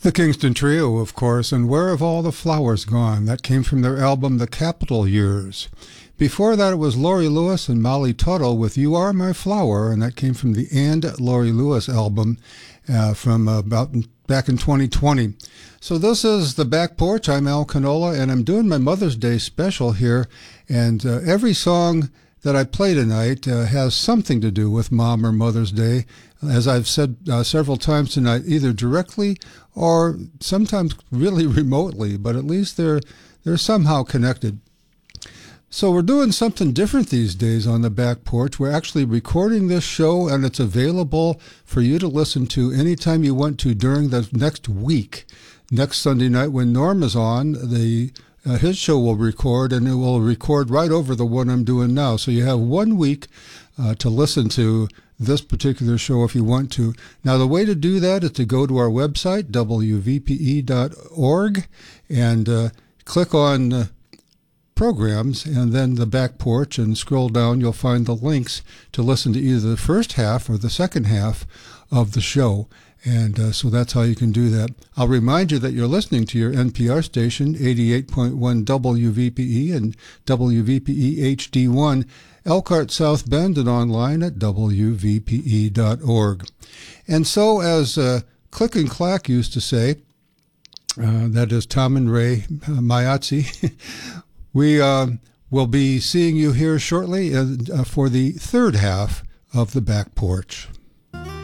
The Kingston Trio, of course, and Where Have All the Flowers Gone? That came from their album The Capitol Years. Before that, it was Laurie Lewis and Molly Tuttle with You Are My Flower, and that came from the And Laurie Lewis album from about back in 2020. So this is The Back Porch. I'm Al Canola, and I'm doing my Mother's Day special here, and every song that I play tonight has something to do with Mom or Mother's Day, as I've said several times tonight, either directly or sometimes really remotely, but at least they're somehow connected. So we're doing something different these days on The Back Porch. We're actually recording this show, and it's available for you to listen to anytime you want to during the next week. Next Sunday night when Norm is on, his show will record, and it will record right over the one I'm doing now. So you have 1 week to listen to this particular show if you want to. Now, the way to do that is to go to our website, wvpe.org, and click on programs and then The Back Porch, and scroll down. You'll find the links to listen to either the first half or the second half of the show. And so that's how you can do that. I'll remind you that you're listening to your NPR station, 88.1 WVPE and WVPE HD1, Elkhart, South Bend, and online at WVPE.org. And so, as Click and Clack used to say, that is Tom and Ray Mayatsi, we will be seeing you here shortly for the third half of The Back Porch.